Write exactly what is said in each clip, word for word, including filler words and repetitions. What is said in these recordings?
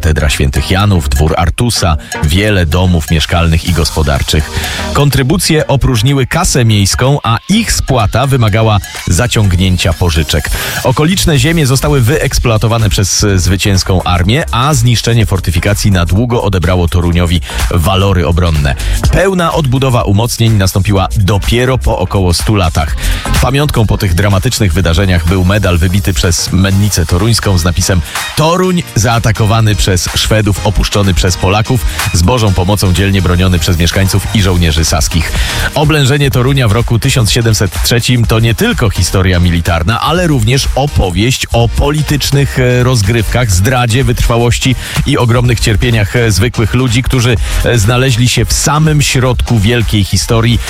katedra świętych Janów, dwór Artusa, wiele domów mieszkalnych i gospodarczych. Kontrybucje opróżniły kasę miejską, a ich spłata wymagała zaciągnięcia pożyczek. Okoliczne ziemie zostały wyeksploatowane przez zwycięską armię, a zniszczenie fortyfikacji na długo odebrało Toruniowi walory obronne. Pełna odbudowa umocnień nastąpiła dopiero po około stu latach. Pamiątką po tych dramatycznych wydarzeniach był medal wybity przez mennicę toruńską z napisem „Toruń zaatakowany przez Szwedów, opuszczony przez Polaków, z Bożą pomocą dzielnie broniony przez mieszkańców i żołnierzy saskich”. Oblężenie Torunia w roku tysiąc siedemset trzecim to nie tylko historia militarna, ale również opowieść o politycznych rozgrywkach, zdradzie, wytrwałości i ogromnych cierpieniach zwykłych ludzi, którzy znaleźli się w samym środku wielkiej historii.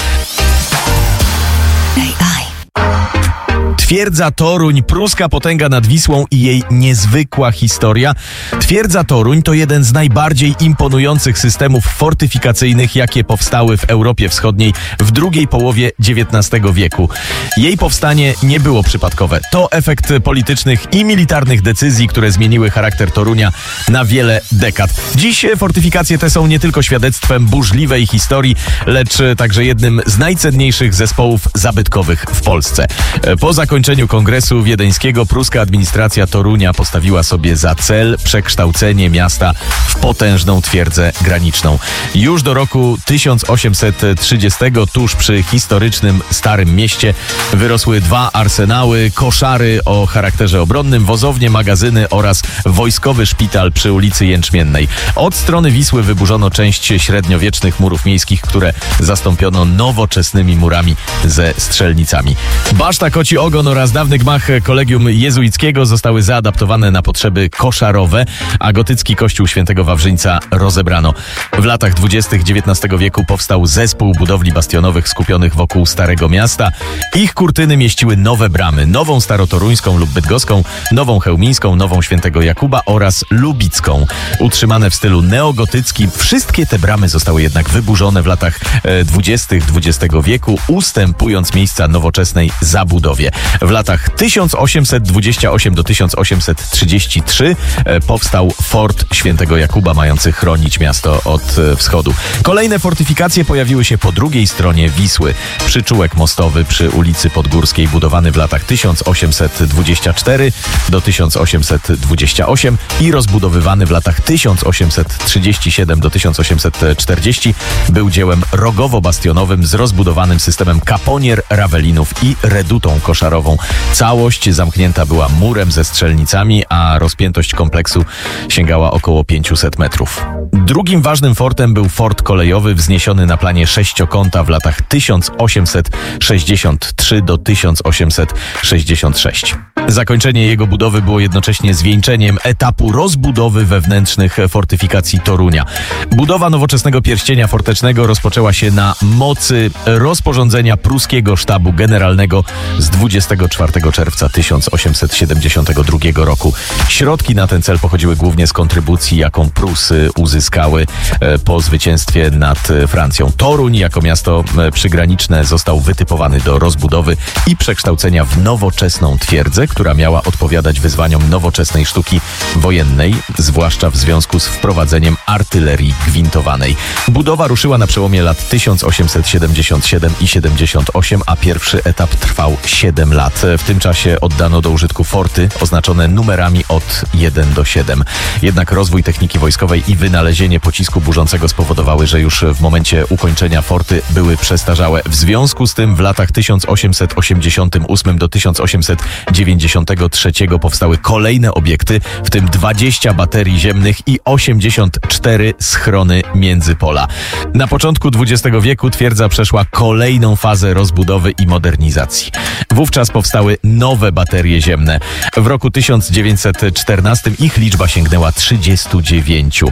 Twierdza Toruń, pruska potęga nad Wisłą i jej niezwykła historia. Twierdza Toruń to jeden z najbardziej imponujących systemów fortyfikacyjnych, jakie powstały w Europie Wschodniej w drugiej połowie dziewiętnastego wieku. Jej powstanie nie było przypadkowe. To efekt politycznych i militarnych decyzji, które zmieniły charakter Torunia na wiele dekad. Dziś fortyfikacje te są nie tylko świadectwem burzliwej historii, lecz także jednym z najcenniejszych zespołów zabytkowych w Polsce. Po zakończeniu Kongresu Wiedeńskiego pruska administracja Torunia postawiła sobie za cel przekształcenie miasta w potężną twierdzę graniczną. Już do roku tysiąc osiemset trzydziestego tuż przy historycznym Starym Mieście wyrosły dwa arsenały, koszary o charakterze obronnym, wozownie, magazyny oraz wojskowy szpital przy ulicy Jęczmiennej. Od strony Wisły wyburzono część średniowiecznych murów miejskich, które zastąpiono nowoczesnymi murami ze strzelnicami. Baszta Koci Ogon oraz dawny gmach Kolegium Jezuickiego zostały zaadaptowane na potrzeby koszarowe, a gotycki kościół świętego Wawrzyńca rozebrano. W latach dwudziestych dziewiętnastego wieku powstał zespół budowli bastionowych skupionych wokół Starego Miasta. Ich kurtyny mieściły nowe bramy, nową starotoruńską lub bydgoską, nową chełmińską, nową świętego Jakuba oraz lubicką. Utrzymane w stylu neogotyckim, wszystkie te bramy zostały jednak wyburzone w latach dwudziestych dwudziestego wieku, ustępując miejsca nowoczesnej zabudowie. W latach tysiąc osiemset dwudziesty ósmy do tysiąc osiemset trzydziestego trzeciego powstał fort świętego Jakuba, mający chronić miasto od wschodu. Kolejne fortyfikacje pojawiły się po drugiej stronie Wisły. Przyczółek mostowy przy ulicy Podgórskiej, budowany w latach tysiąc osiemset dwudziesty czwarty do tysiąc osiemset dwudziesty ósmy i rozbudowywany w latach tysiąc osiemset trzydziesty siódmy do tysiąc osiemset czterdziestego, był dziełem rogowo-bastionowym z rozbudowanym systemem kaponier, rawelinów i redutą koszarową. Całość zamknięta była murem ze strzelnicami, a rozpiętość kompleksu sięgała około pięćset metrów. Drugim ważnym fortem był fort kolejowy wzniesiony na planie sześciokąta w latach tysiąc osiemset sześćdziesiąty trzeci do tysiąc osiemset sześćdziesiątego szóstego. Zakończenie jego budowy było jednocześnie zwieńczeniem etapu rozbudowy wewnętrznych fortyfikacji Torunia. Budowa nowoczesnego pierścienia fortecznego rozpoczęła się na mocy rozporządzenia pruskiego sztabu generalnego z dwudziestego czwartego czerwca tysiąc osiemset siedemdziesiątego drugiego roku. Środki na ten cel pochodziły głównie z kontrybucji, jaką Prusy uzyskały po zwycięstwie nad Francją. Toruń jako miasto przygraniczne został wytypowany do rozbudowy i przekształcenia w nowoczesną twierdzę, która miała odpowiadać wyzwaniom nowoczesnej sztuki wojennej, zwłaszcza w związku z wprowadzeniem artylerii gwintowanej. Budowa ruszyła na przełomie lat tysiąc osiemset siedemdziesiąty siódmy i siedemdziesiąty ósmy, a pierwszy etap trwał siedem lat. W tym czasie oddano do użytku forty oznaczone numerami od jeden do siedmiu. Jednak rozwój techniki wojskowej i wynalezienie pocisku burzącego spowodowały, że już w momencie ukończenia forty były przestarzałe. W związku z tym w latach tysiąc osiemset osiemdziesiątym ósmym do tysiąc osiemset dziewięćdziesiątego trzeciego powstały kolejne obiekty, w tym dwadzieścia baterii ziemnych i osiemdziesiąt cztery schrony międzypola. Na początku dwudziestego wieku twierdza przeszła kolejną fazę rozbudowy i modernizacji. Wówczas powstały nowe baterie ziemne. W roku tysiąc dziewięćset czternastym ich liczba sięgnęła trzydziestu dziewięciu.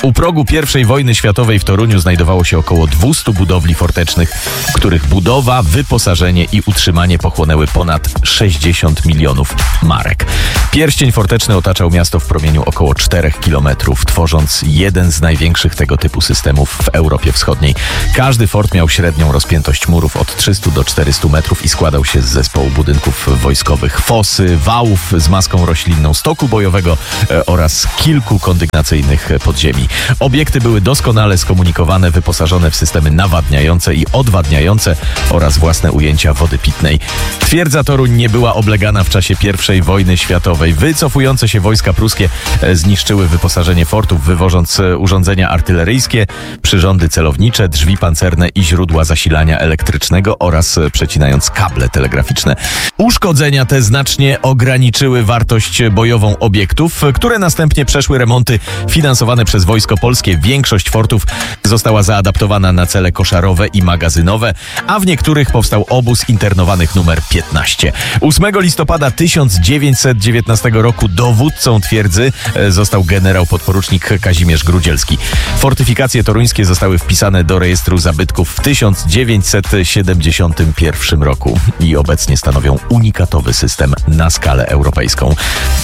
U progu pierwszej wojny światowej w Toruniu znajdowało się około dwieście budowli fortecznych, których budowa, wyposażenie i utrzymanie pochłonęły ponad sześćdziesiąt milionów marek. Pierścień forteczny otaczał miasto w promieniu około czterech kilometrów, tworząc jeden z największych tego typu systemów w Europie Wschodniej. Każdy fort miał średnią rozpiętość murów od trzystu do czterystu metrów i składał się z zespołu budynków wojskowych, fosy, wałów z maską roślinną, stoku bojowego e, oraz kilku kondygnacyjnych podziemi. Obiekty były doskonale skomunikowane, wyposażone w systemy nawadniające i odwadniające oraz własne ujęcia wody pitnej. Twierdza Toruń nie była oblegana w czasie pierwszej wojny światowej. Wycofujące się wojska pruskie zniszczyły wyposażenie fortów, wywożąc urządzenia artyleryjskie, przyrządy celownicze, drzwi pancerne i źródła zasilania elektrycznego oraz przecinając kable telegraficzne. Uszkodzenia te znacznie ograniczyły wartość bojową obiektów, które następnie przeszły remonty finansowane przez Wojsko Polskie. Większość fortów została zaadaptowana na cele koszarowe i magazynowe, a w niektórych powstał obóz internowanych numer piętnaście. ósmego listopada tysiąc dziewięćset dziewiętnastego roku dowódcą twierdzy został generał podporucznik Kazimierz Grudzielski. Fortyfikacje toruńskie zostały wpisane do rejestru zabytków w tysiąc dziewięćset siedemdziesiątym pierwszym roku i obecnie stanowią unikatowy system na skalę europejską.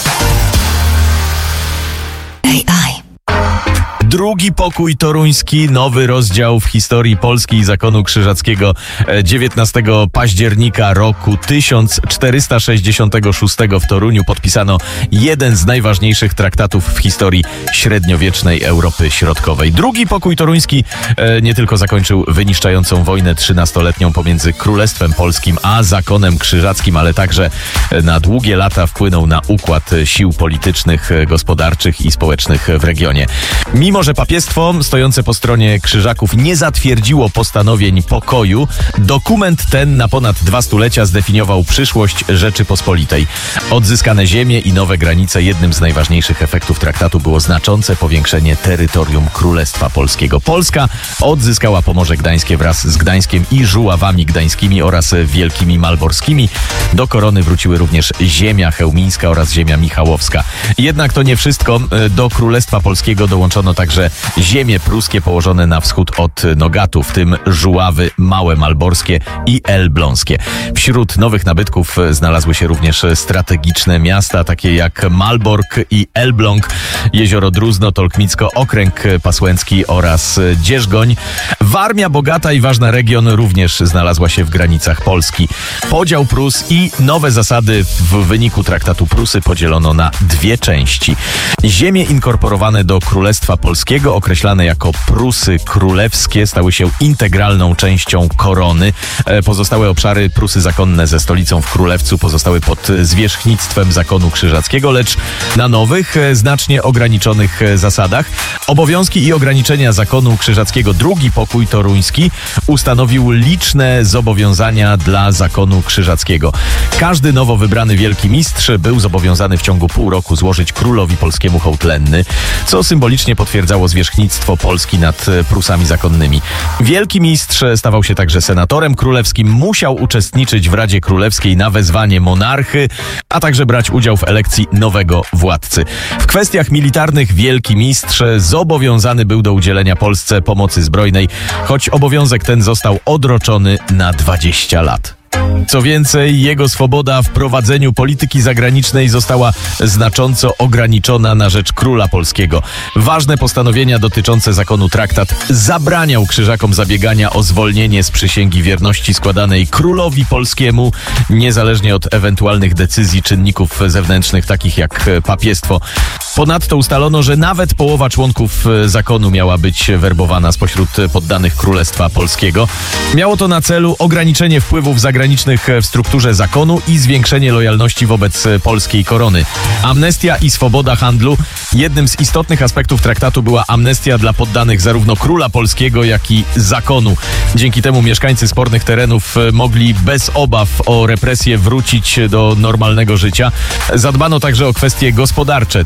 Drugi pokój toruński, nowy rozdział w historii Polski i zakonu krzyżackiego. dziewiętnastego października roku tysiąc czterysta sześćdziesiątego szóstego w Toruniu podpisano jeden z najważniejszych traktatów w historii średniowiecznej Europy Środkowej. Drugi pokój toruński e, nie tylko zakończył wyniszczającą wojnę trzynastoletnią pomiędzy Królestwem Polskim a zakonem krzyżackim, ale także na długie lata wpłynął na układ sił politycznych, gospodarczych i społecznych w regionie. Mimo że papiestwo stojące po stronie Krzyżaków nie zatwierdziło postanowień pokoju, dokument ten na ponad dwa stulecia zdefiniował przyszłość Rzeczypospolitej. Odzyskane ziemie i nowe granice. Jednym z najważniejszych efektów traktatu było znaczące powiększenie terytorium Królestwa Polskiego. Polska odzyskała Pomorze Gdańskie wraz z Gdańskiem i Żuławami Gdańskimi oraz Wielkimi Malborskimi. Do korony wróciły również ziemia chełmińska oraz ziemia michałowska. Jednak to nie wszystko. Do Królestwa Polskiego dołączono także ziemie pruskie położone na wschód od Nogatu, w tym Żuławy Małe Malborskie i Elbląskie. Wśród nowych nabytków znalazły się również strategiczne miasta, takie jak Malbork i Elbląg, jezioro Druzno, Tolkmicko, Okręg Pasłęcki oraz Dzierzgoń. Warmia, bogata i ważna region, również znalazła się w granicach Polski. Podział Prus i nowe zasady w wyniku traktatu Prusy podzielono na dwie części. Ziemie inkorporowane do Królestwa Polskiego, określane jako Prusy Królewskie, stały się integralną częścią korony. Pozostałe obszary Prusy zakonne ze stolicą w Królewcu pozostały pod zwierzchnictwem zakonu krzyżackiego, lecz na nowych, znacznie ograniczonych zasadach. Obowiązki i ograniczenia zakonu krzyżackiego drugi pokój toruński ustanowił liczne zobowiązania dla zakonu krzyżackiego. Każdy nowo wybrany wielki mistrz był zobowiązany w ciągu pół roku złożyć królowi polskiemu hołd lenny, co symbolicznie potwierdzało zwierzchnictwo Polski nad Prusami zakonnymi. Wielki mistrz stawał się także senatorem królewskim, musiał uczestniczyć w Radzie Królewskiej na wezwanie monarchy, a także brać udział w elekcji nowego władcy. W kwestiach militarnych wielki mistrz zobowiązany był do udzielenia Polsce pomocy zbrojnej, choć obowiązek ten został odroczony na dwadzieścia lat. Co więcej, jego swoboda w prowadzeniu polityki zagranicznej została znacząco ograniczona na rzecz króla polskiego. Ważne postanowienia dotyczące zakonu traktat zabraniał Krzyżakom zabiegania o zwolnienie z przysięgi wierności składanej królowi polskiemu, niezależnie od ewentualnych decyzji czynników zewnętrznych, takich jak papiestwo. Ponadto ustalono, że nawet połowa członków zakonu miała być werbowana spośród poddanych Królestwa Polskiego. Miało to na celu ograniczenie wpływów zagranicznych w strukturze zakonu i zwiększenie lojalności wobec polskiej korony. Amnestia i swoboda handlu. Jednym z istotnych aspektów traktatu była amnestia dla poddanych zarówno króla polskiego, jak i zakonu. Dzięki temu mieszkańcy spornych terenów mogli bez obaw o represje wrócić do normalnego życia. Zadbano także o kwestie gospodarcze. Traktat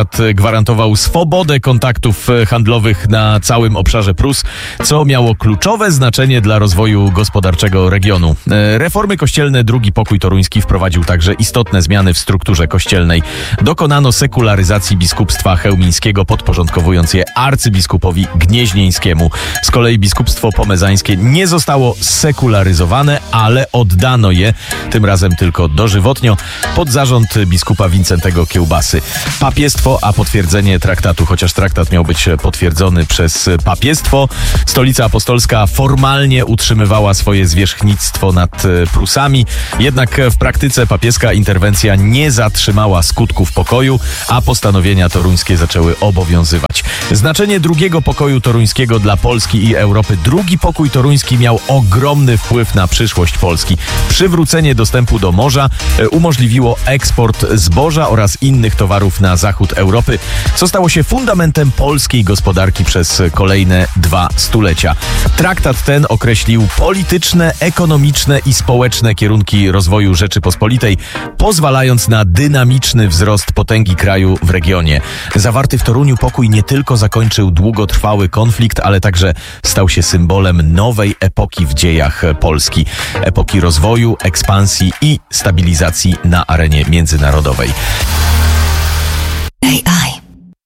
traktat gwarantował swobodę kontaktów handlowych na całym obszarze Prus, co miało kluczowe znaczenie dla rozwoju gospodarczego regionu. Reformy kościelne Drugi Pokój Toruński wprowadził także istotne zmiany w strukturze kościelnej. Dokonano sekularyzacji biskupstwa chełmińskiego, podporządkowując je arcybiskupowi gnieźnieńskiemu. Z kolei biskupstwo pomezańskie nie zostało sekularyzowane, ale oddano je, tym razem tylko dożywotnio, pod zarząd biskupa Wincentego Kiełbasy. Papiestwo, a potwierdzenie traktatu, chociaż traktat miał być potwierdzony przez papiestwo, Stolica Apostolska formalnie utrzymywała swoje zwierzchnictwo nad Prusami, jednak w praktyce papieska interwencja nie zatrzymała skutków pokoju, a postanowienia toruńskie zaczęły obowiązywać. Znaczenie drugiego pokoju toruńskiego dla Polski i Europy. Drugi pokój toruński miał ogromny wpływ na przyszłość Polski. Przywrócenie dostępu do morza umożliwiło eksport zboża oraz innych towarów na zachód Europy, co stało się fundamentem polskiej gospodarki przez kolejne dwa stulecia. Traktat ten określił polityczne, ekonomiczne i społeczne kierunki rozwoju Rzeczypospolitej, pozwalając na dynamiczny wzrost potęgi kraju w regionie. Zawarty w Toruniu pokój nie tylko zakończył długotrwały konflikt, ale także stał się symbolem nowej epoki w dziejach Polski. Epoki rozwoju, ekspansji i stabilizacji na arenie międzynarodowej. A I.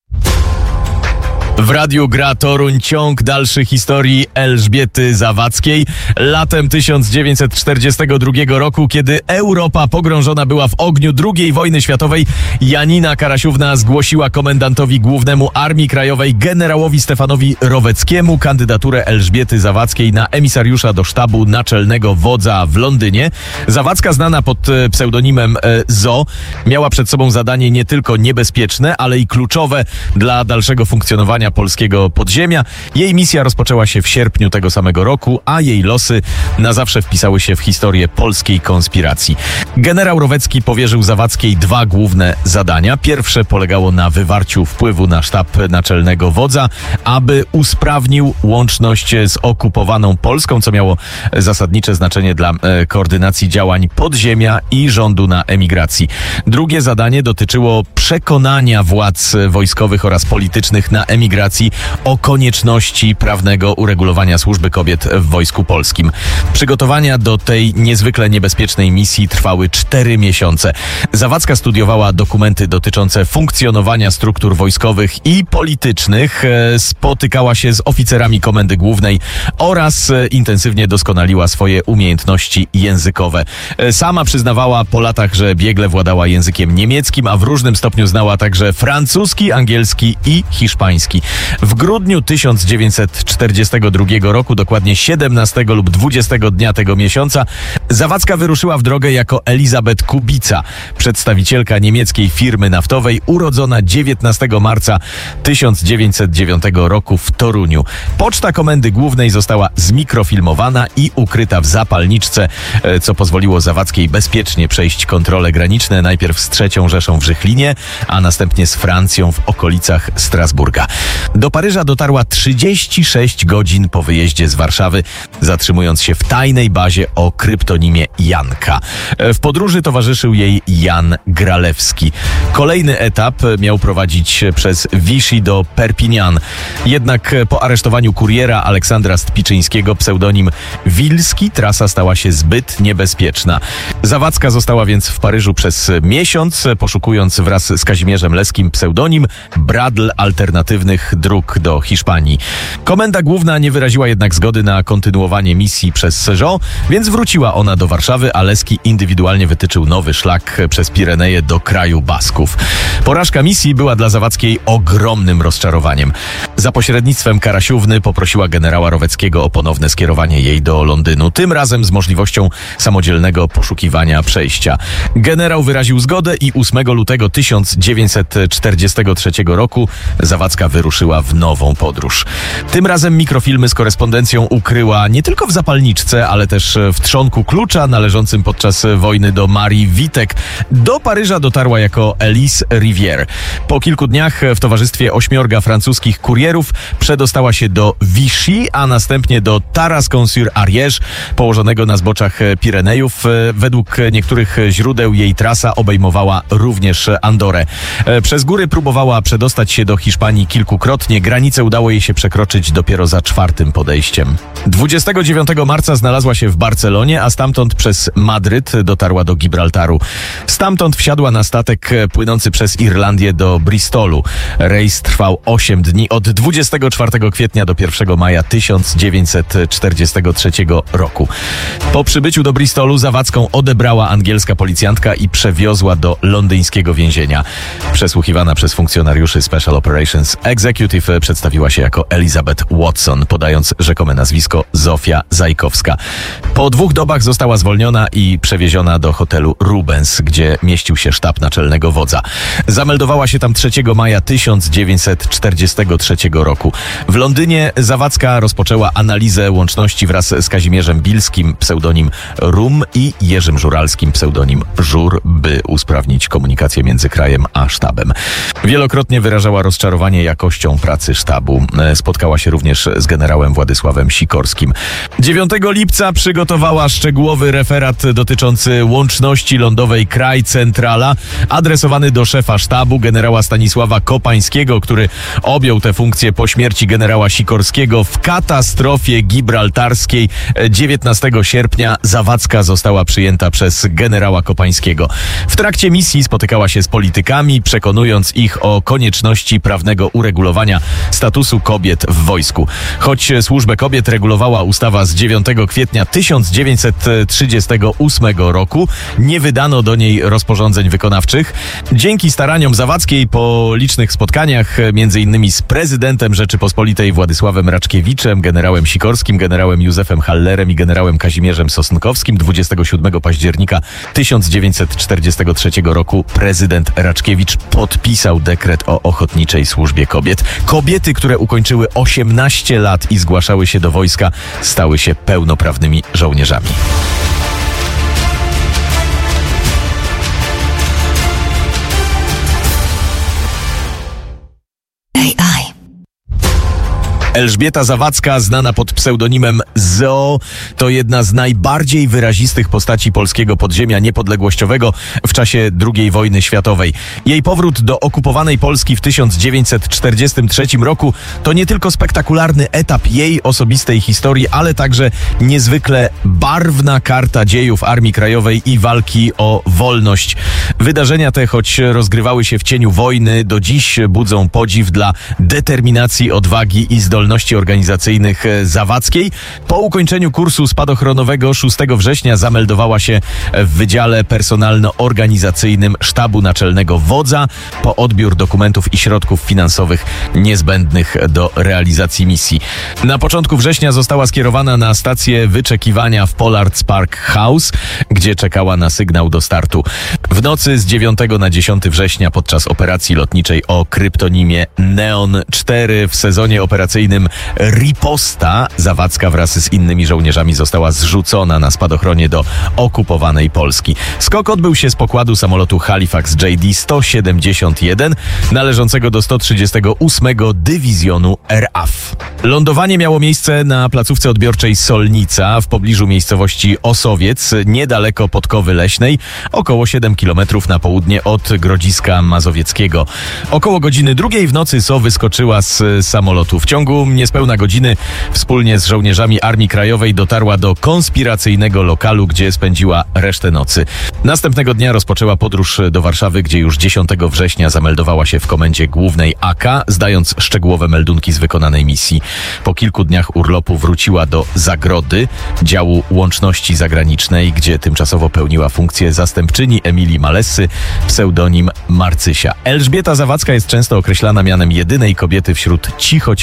W radiu gra Toruń, ciąg dalszy historii Elżbiety Zawadzkiej. Latem tysiąc dziewięćset czterdziestego drugiego roku, kiedy Europa pogrążona była w ogniu drugiej wojny światowej, Janina Karasiówna zgłosiła komendantowi głównemu Armii Krajowej generałowi Stefanowi Roweckiemu kandydaturę Elżbiety Zawadzkiej na emisariusza do sztabu naczelnego wodza w Londynie. Zawadzka, znana pod pseudonimem Zo, miała przed sobą zadanie nie tylko niebezpieczne, ale i kluczowe dla dalszego funkcjonowania polskiego podziemia. Jej misja rozpoczęła się w sierpniu tego samego roku, a jej losy na zawsze wpisały się w historię polskiej konspiracji. Generał Rowecki powierzył Zawadzkiej dwa główne zadania. Pierwsze polegało na wywarciu wpływu na sztab naczelnego wodza, aby usprawnił łączność z okupowaną Polską, co miało zasadnicze znaczenie dla e, koordynacji działań podziemia i rządu na emigracji. Drugie zadanie dotyczyło przekonania władz wojskowych oraz politycznych na emigracji o konieczności prawnego uregulowania służby kobiet w Wojsku Polskim. Przygotowania do tej niezwykle niebezpiecznej misji trwały cztery miesiące. Zawadzka studiowała dokumenty dotyczące funkcjonowania struktur wojskowych i politycznych, spotykała się z oficerami Komendy Głównej oraz intensywnie doskonaliła swoje umiejętności językowe. Sama przyznawała po latach, że biegle władała językiem niemieckim, a w różnym stopniu znała także francuski, angielski i hiszpański. W grudniu tysiąc dziewięćset czterdziestego drugiego roku, dokładnie siedemnastego lub dwudziestego dnia tego miesiąca, Zawadzka wyruszyła w drogę jako Elizabeth Kubica, przedstawicielka niemieckiej firmy naftowej, urodzona dziewiętnastego marca tysiąc dziewięćset dziewiątego roku w Toruniu. Poczta Komendy Głównej została zmikrofilmowana i ukryta w zapalniczce, co pozwoliło Zawadzkiej bezpiecznie przejść kontrole graniczne, najpierw z trzecią Rzeszą w Żychlinie, a następnie z Francją w okolicach Strasburga. Do Paryża dotarła trzydzieści sześć godzin po wyjeździe z Warszawy, zatrzymując się w tajnej bazie o kryptonimie Janka. W podróży towarzyszył jej Jan Gralewski. Kolejny etap miał prowadzić przez Vichy do Perpignan. Jednak po aresztowaniu kuriera Aleksandra Stpiczyńskiego, pseudonim Wilski, trasa stała się zbyt niebezpieczna. Zawadzka została więc w Paryżu przez miesiąc, poszukując wraz z Kazimierzem Leskim pseudonim Bradl alternatywnych dróg do Hiszpanii. Komenda Główna nie wyraziła jednak zgody na kontynuowanie misji przez Sejo, więc wróciła ona do Warszawy, a Leski indywidualnie wytyczył nowy szlak przez Pireneje do kraju Basków. Porażka misji była dla Zawadzkiej ogromnym rozczarowaniem. Za pośrednictwem Karasiówny poprosiła generała Roweckiego o ponowne skierowanie jej do Londynu, tym razem z możliwością samodzielnego poszukiwania przejścia. Generał wyraził zgodę i ósmego lutego tysiąc dziewięćset czterdziestego trzeciego roku Zawadzka wyruszyła wyruszyła w nową podróż. Tym razem mikrofilmy z korespondencją ukryła nie tylko w zapalniczce, ale też w trzonku klucza należącym podczas wojny do Marii Witek. Do Paryża dotarła jako Elise Rivière. Po kilku dniach w towarzystwie ośmiorga francuskich kurierów przedostała się do Vichy, a następnie do Tarascon-sur-Ariège, położonego na zboczach Pirenejów. Według niektórych źródeł jej trasa obejmowała również Andorę. Przez góry próbowała przedostać się do Hiszpanii kilkukrotnie. Granicę udało jej się przekroczyć dopiero za czwartym podejściem. dwudziestego dziewiątego marca znalazła się w Barcelonie, a stamtąd przez Madryt dotarła do Gibraltaru. Stamtąd wsiadła na statek płynący przez Irlandię do Bristolu. Rejs trwał osiem dni, od dwudziestego czwartego kwietnia do pierwszego maja tysiąc dziewięćset czterdziestego trzeciego roku. Po przybyciu do Bristolu Zawadzką odebrała angielska policjantka i przewiozła do londyńskiego więzienia. Przesłuchiwana przez funkcjonariuszy Special Operations Executive przedstawiła się jako Elizabeth Watson, podając rzekome nazwisko Zofia Zajkowska. Po dwóch dobach została zwolniona i przewieziona do hotelu Rubens, gdzie mieścił się sztab naczelnego wodza. Zameldowała się tam trzeciego maja tysiąc dziewięćset czterdziestego trzeciego roku. W Londynie Zawadzka rozpoczęła analizę łączności wraz z Kazimierzem Bilskim, pseudonim Rum, i Jerzym Żuralskim, pseudonim Żur, by usprawnić komunikację między krajem a sztabem. Wielokrotnie wyrażała rozczarowanie jakością pracy sztabu. Spotkała się również z generałem Władysławem Sikorskim. dziewiątego lipca przygotowała szczegółowy referat dotyczący łączności lądowej Kraj Centrala, adresowany do szefa sztabu, generała Stanisława Kopańskiego, który objął tę funkcję po śmierci generała Sikorskiego w katastrofie gibraltarskiej. dziewiętnastego sierpnia Zawadzka została przyjęta przez generała Kopańskiego. W trakcie misji spotykała się z politykami, przekonując ich o konieczności prawnego uregulowania statusu kobiet w wojsku. Choć służbę kobiet regulowała ustawa z dziewiątego kwietnia tysiąc dziewięćset trzydziestego ósmego roku, nie wydano do niej rozporządzeń wykonawczych. Dzięki staraniom Zawadzkiej po licznych spotkaniach, między innymi z prezydentem Rzeczypospolitej Władysławem Raczkiewiczem, generałem Sikorskim, generałem Józefem Hallerem i generałem Kazimierzem Sosnkowskim, dwudziestego siódmego października tysiąc dziewięćset czterdziestego trzeciego roku prezydent Raczkiewicz podpisał dekret o ochotniczej służbie kobiet. Kobiety, które ukończyły osiemnaście lat i zgłaszały się do wojska, stały się pełnoprawnymi żołnierzami. Elżbieta Zawadzka, znana pod pseudonimem Zoo, to jedna z najbardziej wyrazistych postaci polskiego podziemia niepodległościowego w czasie drugiej wojny światowej. Jej powrót do okupowanej Polski w tysiąc dziewięćset czterdziestym trzecim roku to nie tylko spektakularny etap jej osobistej historii, ale także niezwykle barwna karta dziejów Armii Krajowej i walki o wolność. Wydarzenia te, choć rozgrywały się w cieniu wojny, do dziś budzą podziw dla determinacji, odwagi i zdolności organizacyjnych Zawadzkiej. Po ukończeniu kursu spadochronowego szóstego września zameldowała się w Wydziale Personalno-Organizacyjnym Sztabu Naczelnego Wodza po odbiór dokumentów i środków finansowych niezbędnych do realizacji misji. Na początku września została skierowana na stację wyczekiwania w Pollards Park House, gdzie czekała na sygnał do startu. W nocy z dziewiątego na dziesiątego września podczas operacji lotniczej o kryptonimie Neon cztery w sezonie operacyjnym Riposta Zawadzka wraz z innymi żołnierzami została zrzucona na spadochronie do okupowanej Polski. Skok odbył się z pokładu samolotu Halifax J D sto siedemdziesiąt jeden należącego do sto trzydziestego ósmego Dywizjonu R A F. Lądowanie miało miejsce na placówce odbiorczej Solnica w pobliżu miejscowości Osowiec, niedaleko Podkowy Leśnej, około siedem kilometrów na południe od Grodziska Mazowieckiego. Około godziny drugiej w nocy So wyskoczyła z samolotu. W ciągu niespełna godziny wspólnie z żołnierzami Armii Krajowej dotarła do konspiracyjnego lokalu, gdzie spędziła resztę nocy. Następnego dnia rozpoczęła podróż do Warszawy, gdzie już dziesiątego września zameldowała się w Komendzie Głównej A K, zdając szczegółowe meldunki z wykonanej misji. Po kilku dniach urlopu wróciła do Zagrody, działu łączności zagranicznej, gdzie tymczasowo pełniła funkcję zastępczyni Emilii Malessy, pseudonim Marcysia. Elżbieta Zawadzka jest często określana mianem jedynej kobiety wśród cichociemnych,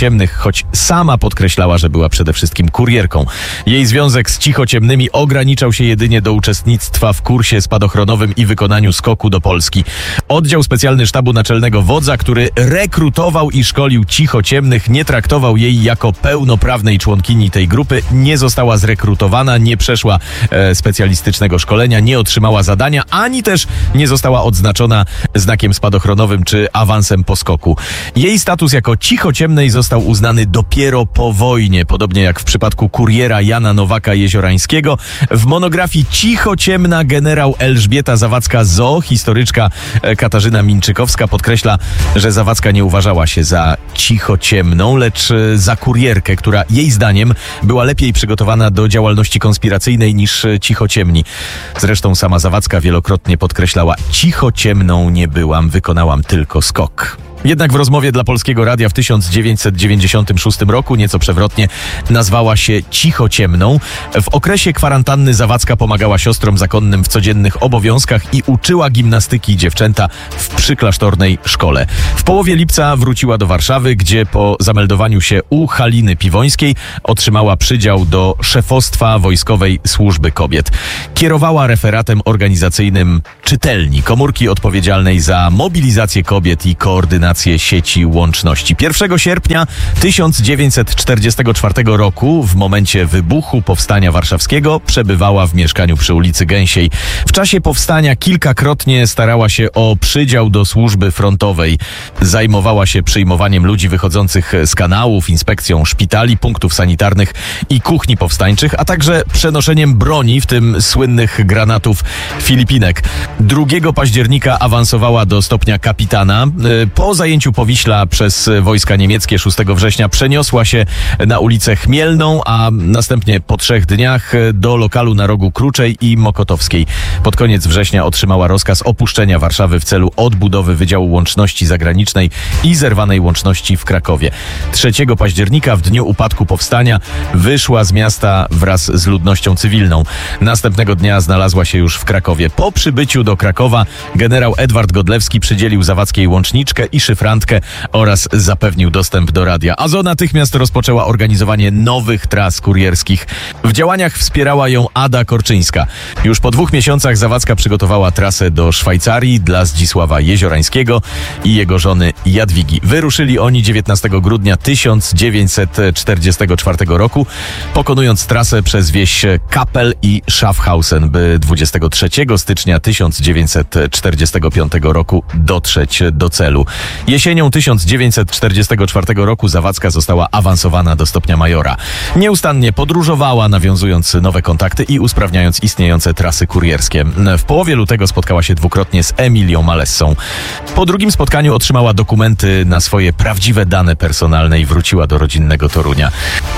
choć sama podkreślała, że była przede wszystkim kurierką. Jej związek z cichociemnymi ograniczał się jedynie do uczestnictwa w kursie spadochronowym i wykonaniu skoku do Polski. Oddział specjalny sztabu naczelnego wodza, który rekrutował i szkolił cichociemnych, nie traktował jej jako pełnoprawnej członkini tej grupy, nie została zrekrutowana, nie przeszła e, specjalistycznego szkolenia, nie otrzymała zadania, ani też nie została odznaczona znakiem spadochronowym czy awansem po skoku. Jej status jako cichociemnej został uznany dopiero po wojnie, podobnie jak w przypadku kuriera Jana Nowaka-Jeziorańskiego. W monografii Cichociemna generał Elżbieta Zawadzka-Zo, historyczka Katarzyna Minczykowska podkreśla, że Zawadzka nie uważała się za cichociemną, lecz za kurierkę, która jej zdaniem była lepiej przygotowana do działalności konspiracyjnej niż cichociemni. Zresztą sama Zawadzka wielokrotnie podkreślała: cichociemną nie byłam, wykonałam tylko skok. Jednak w rozmowie dla Polskiego Radia w tysiąc dziewięćset dziewięćdziesiątym szóstym roku, nieco przewrotnie, nazwała się cichociemną. W okresie kwarantanny Zawadzka pomagała siostrom zakonnym w codziennych obowiązkach i uczyła gimnastyki dziewczęta w przyklasztornej szkole. W połowie lipca wróciła do Warszawy, gdzie po zameldowaniu się u Haliny Piwońskiej otrzymała przydział do szefostwa Wojskowej Służby Kobiet. Kierowała referatem organizacyjnym czytelni, komórki odpowiedzialnej za mobilizację kobiet i koordynację sieci łączności. pierwszego sierpnia tysiąc dziewięćset czterdziestego czwartego roku, w momencie wybuchu Powstania Warszawskiego, przebywała w mieszkaniu przy ulicy Gęsiej. W czasie powstania kilkakrotnie starała się o przydział do służby frontowej. Zajmowała się przyjmowaniem ludzi wychodzących z kanałów, inspekcją szpitali, punktów sanitarnych i kuchni powstańczych, a także przenoszeniem broni, w tym słynnych granatów Filipinek. drugiego października awansowała do stopnia kapitana. Po zajęciu Powiśla przez wojska niemieckie szóstego września przeniosła się na ulicę Chmielną, a następnie po trzech dniach do lokalu na rogu Kruczej i Mokotowskiej. Pod koniec września otrzymała rozkaz opuszczenia Warszawy w celu odbudowy Wydziału Łączności Zagranicznej i zerwanej łączności w Krakowie. trzeciego października, w dniu upadku powstania, wyszła z miasta wraz z ludnością cywilną. Następnego dnia znalazła się już w Krakowie. Po przybyciu do Krakowa generał Edward Godlewski przydzielił Zawadzkiej łączniczkę i szyfrantkę oraz zapewnił dostęp do radia. A Zo natychmiast rozpoczęła organizowanie nowych tras kurierskich. W działaniach wspierała ją Ada Korczyńska. Już po dwóch miesiącach Zawadzka przygotowała trasę do Szwajcarii dla Zdzisława Jeziorańskiego i jego żony Jadwigi. Wyruszyli oni dziewiętnastego grudnia tysiąc dziewięćset czterdziestego czwartego roku, pokonując trasę przez wieś Kapel i Schaffhausen, by dwudziestego trzeciego stycznia tysiąc dziewięćset czterdziestego piątego roku dotrzeć do celu. Jesienią tysiąc dziewięćset czterdziestego czwartego roku Zawadzka została awansowana do stopnia majora. Nieustannie podróżowała, nawiązując nowe kontakty i usprawniając istniejące trasy kurierskie. W połowie lutego spotkała się dwukrotnie z Emilią Malessą. Po drugim spotkaniu otrzymała dokumenty na swoje prawdziwe dane personalne i wróciła do rodzinnego Torunia.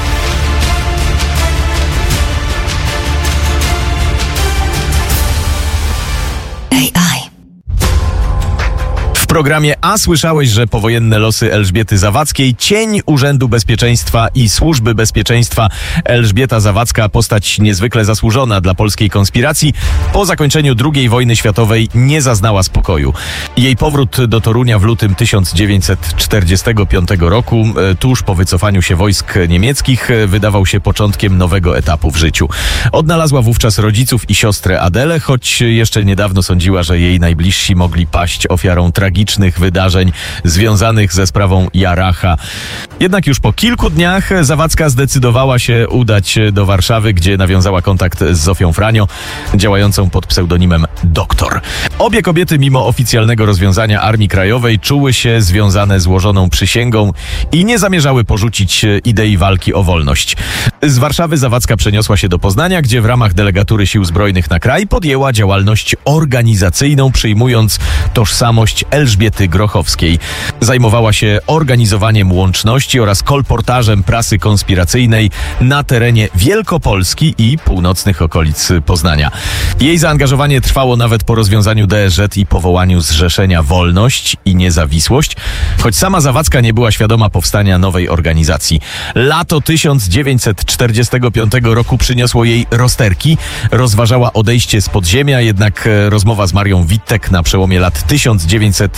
W programie A słyszałeś, że powojenne losy Elżbiety Zawadzkiej, cień Urzędu Bezpieczeństwa i Służby Bezpieczeństwa. Elżbieta Zawadzka, postać niezwykle zasłużona dla polskiej konspiracji, po zakończeniu drugiej wojny światowej nie zaznała spokoju. Jej powrót do Torunia w lutym tysiąc dziewięćset czterdziestego piątego roku, tuż po wycofaniu się wojsk niemieckich, wydawał się początkiem nowego etapu w życiu. Odnalazła wówczas rodziców i siostrę Adelę, choć jeszcze niedawno sądziła, że jej najbliżsi mogli paść ofiarą tragicznych wydarzeń związanych ze sprawą Jaracha. Jednak już po kilku dniach Zawadzka zdecydowała się udać do Warszawy, gdzie nawiązała kontakt z Zofią Franio, działającą pod pseudonimem Doktor. Obie kobiety, mimo oficjalnego rozwiązania Armii Krajowej, czuły się związane złożoną przysięgą i nie zamierzały porzucić idei walki o wolność. Z Warszawy Zawadzka przeniosła się do Poznania, gdzie w ramach delegatury Sił Zbrojnych na kraj podjęła działalność organizacyjną, przyjmując tożsamość Elżbiety Grochowskiej. Zajmowała się organizowaniem łączności oraz kolportażem prasy konspiracyjnej na terenie Wielkopolski i północnych okolic Poznania. Jej zaangażowanie trwało nawet po rozwiązaniu D S Z i powołaniu Zrzeszenia Wolność i Niezawisłość, choć sama Zawadzka nie była świadoma powstania nowej organizacji. Lato tysiąc dziewięćset czterdziestego piątego roku przyniosło jej rozterki. Rozważała odejście z podziemia, jednak rozmowa z Marią Wittek na przełomie lat tysiąc dziewięćset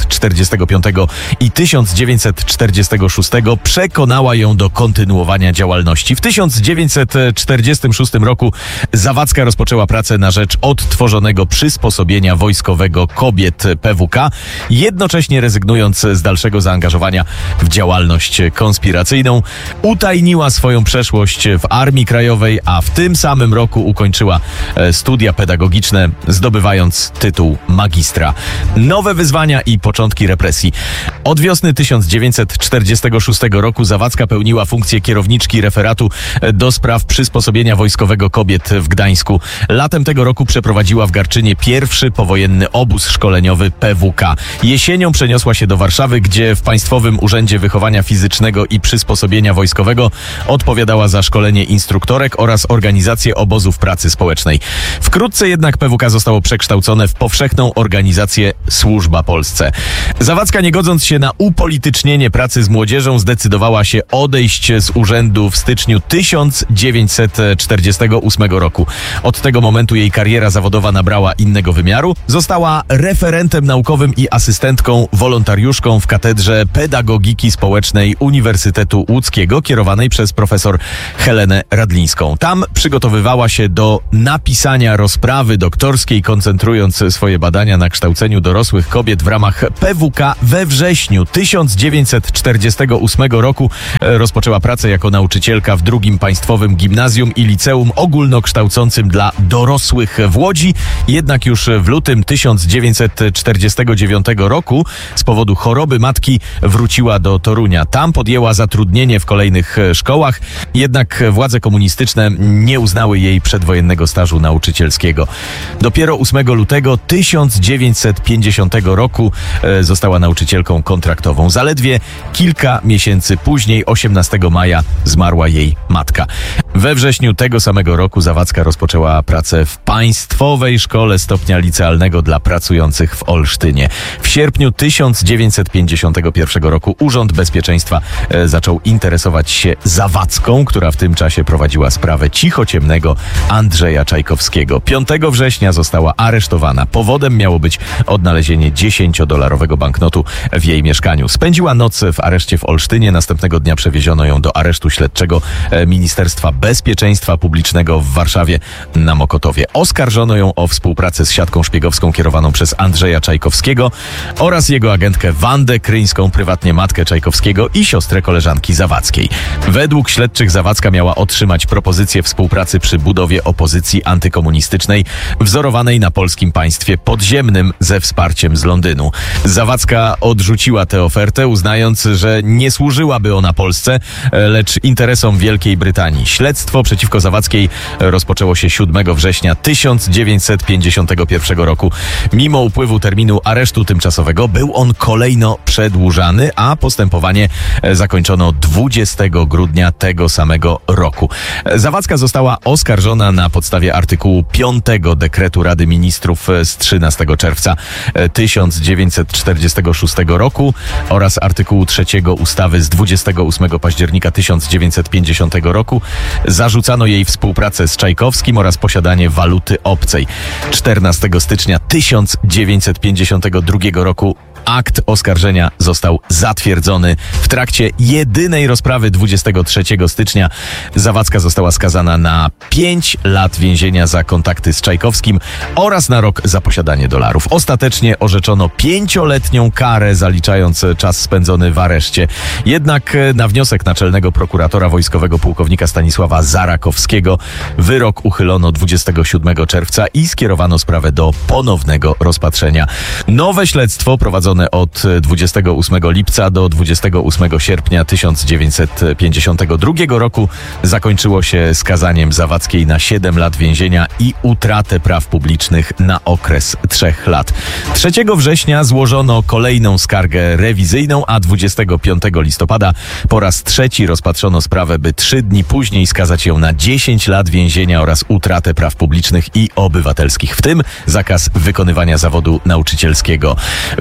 czterdziestego piątego i tysiąc dziewięćset czterdziestego szóstego przekonała ją do kontynuowania działalności. W tysiąc dziewięćset czterdziestym szóstym roku Zawadzka rozpoczęła pracę na rzecz odtworzonego przysposobienia wojskowego kobiet P W K, jednocześnie rezygnując z dalszego zaangażowania w działalność konspiracyjną. Utajniła swoją przeszłość w Armii Krajowej, a w tym samym roku ukończyła studia pedagogiczne, zdobywając tytuł magistra. Nowe wyzwania i początki represji. Od wiosny tysiąc dziewięćset czterdziestego szóstego roku Zawadzka pełniła funkcję kierowniczki referatu do spraw przysposobienia wojskowego kobiet w Gdańsku. Latem tego roku przeprowadziła w Garczynie pierwszy powojenny obóz szkoleniowy P W K. Jesienią przeniosła się do Warszawy, gdzie w Państwowym Urzędzie Wychowania Fizycznego i Przysposobienia Wojskowego odpowiadała za szkolenie instruktorek oraz organizację obozów pracy społecznej. Wkrótce jednak P W K zostało przekształcone w powszechną organizację Służba Polsce. Zawadzka, nie godząc się na upolitycznienie pracy z młodzieżą, zdecydowała się odejść z urzędu w styczniu tysiąc dziewięćset czterdziestego ósmego roku. Od tego momentu jej kariera zawodowa nabrała innego wymiaru. Została referentem naukowym i asystentką wolontariuszką w Katedrze Pedagogiki Społecznej Uniwersytetu Łódzkiego, kierowanej przez profesor Helenę Radlińską. Tam przygotowywała się do napisania rozprawy doktorskiej, koncentrując swoje badania na kształceniu dorosłych kobiet w ramach P W K. We wrześniu tysiąc dziewięćset czterdziestego ósmego roku rozpoczęła pracę jako nauczycielka w drugim Państwowym Gimnazjum i Liceum Ogólnokształcącym dla dorosłych w Łodzi. Jednak już w lutym tysiąc dziewięćset czterdziestego dziewiątego roku z powodu choroby matki wróciła do Torunia. Tam podjęła zatrudnienie w kolejnych szkołach, jednak władze komunistyczne nie uznały jej przedwojennego stażu nauczycielskiego. Dopiero ósmego lutego tysiąc dziewięćset pięćdziesiątego roku została nauczycielką kontraktową. Zaledwie kilka miesięcy później, osiemnastego maja, zmarła jej matka. We wrześniu tego samego roku Zawadzka rozpoczęła pracę w Państwowej Szkole Stopnia Licealnego dla pracujących w Olsztynie. W sierpniu tysiąc dziewięćset pięćdziesiątego pierwszego roku Urząd Bezpieczeństwa e, zaczął interesować się Zawadzką, która w tym czasie prowadziła sprawę cichociemnego Andrzeja Czajkowskiego. piątego września została aresztowana. Powodem miało być odnalezienie dziesięciodolarowego banknotu w jej mieszkaniu. Spędziła noc w areszcie w Olsztynie. Następnego dnia przewieziono ją do aresztu śledczego Ministerstwa Bezpieczeństwa Publicznego w Warszawie na Mokotowie. Oskarżono ją o współpracę z siatką szpiegowską kierowaną przez Andrzeja Czajkowskiego oraz jego agentkę Wandę Kryńską, prywatnie matkę Czajkowskiego i siostrę koleżanki Zawadzkiej. Według śledczych Zawadzka miała otrzymać propozycję współpracy przy budowie opozycji antykomunistycznej wzorowanej na polskim państwie podziemnym ze wsparciem z Londynu. Zawadzka odrzuciła tę ofertę, uznając, że nie służyłaby ona Polsce, lecz interesom Wielkiej Brytanii. Śledztwo przeciwko Zawadzkiej rozpoczęło się siódmego września tysiąc dziewięćset pięćdziesiątego pierwszego roku. Mimo upływu terminu aresztu tymczasowego był on kolejno przedłużany, a postępowanie zakończono dwudziestego grudnia tego samego roku. Zawadzka została oskarżona na podstawie artykułu piątego dekretu Rady Ministrów z trzynastego czerwca tysiąc dziewięćset czterdziestego szóstego roku oraz artykułu trzeciego ustawy z dwudziestego ósmego października tysiąc dziewięćset pięćdziesiątego roku. Zarzucano jej współpracę z Czajkowskim oraz posiadanie waluty obcej. czternastego stycznia tysiąc dziewięćset pięćdziesiątego drugiego roku akt oskarżenia został zatwierdzony. W trakcie jedynej rozprawy dwudziestego trzeciego stycznia Zawadzka została skazana na pięć lat więzienia za kontakty z Czajkowskim oraz na rok za posiadanie dolarów. Ostatecznie orzeczono pięcioletnią karę, zaliczając czas spędzony w areszcie. Jednak na wniosek naczelnego prokuratora wojskowego pułkownika Stanisława Zarakowskiego wyrok uchylono dwudziestego siódmego czerwca i skierowano sprawę do ponownego rozpatrzenia. Nowe śledztwo prowadzone od dwudziestego ósmego lipca do dwudziestego ósmego sierpnia tysiąc dziewięćset pięćdziesiątego drugiego roku zakończyło się skazaniem Zawadzkiej na siedem lat więzienia i utratę praw publicznych na okres trzech lat. trzeciego września złożono kolejną skargę rewizyjną, a dwudziestego piątego listopada po raz trzeci rozpatrzono sprawę, by trzy dni później skazać ją na dziesięć lat więzienia oraz utratę praw publicznych i obywatelskich, w tym zakaz wykonywania zawodu nauczycielskiego. Wyrok